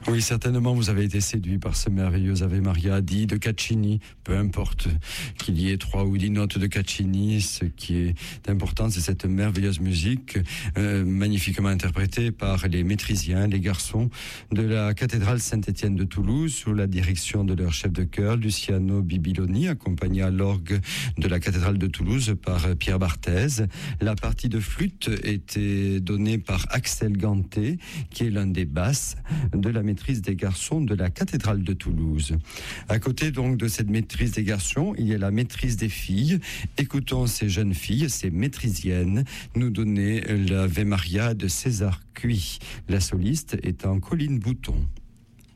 Oui, certainement, vous avez été séduit par ce merveilleux Ave Maria dit de Caccini. Peu importe qu'il y ait 3 ou 10 notes de Caccini, ce qui est important, c'est cette merveilleuse musique magnifiquement interprétée par les maîtrisiens, les garçons de la cathédrale Saint-Étienne de Toulouse, sous la direction de leur chef de chœur, Luciano Bibiloni, accompagné à l'orgue de la cathédrale de Toulouse par Pierre Barthez. La partie de flûte était donnée par Axel Ganté, qui est l'un des basses de la maîtrise des garçons de la cathédrale de Toulouse. À côté donc de cette maîtrise des garçons, il y a la maîtrise des filles. Écoutons ces jeunes filles, ces maîtrisiennes, nous donner l'Ave Maria de César Cui, la soliste étant Colline Bouton.